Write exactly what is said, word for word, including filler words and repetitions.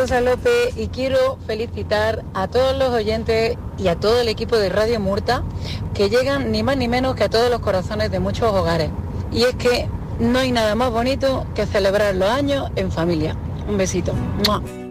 Rosa López y quiero felicitar a todos los oyentes y a todo el equipo de Radio Murta que llegan ni más ni menos que a todos los corazones de muchos hogares. Y es que no hay nada más bonito que celebrar los años en familia. Un besito. ¡Mua!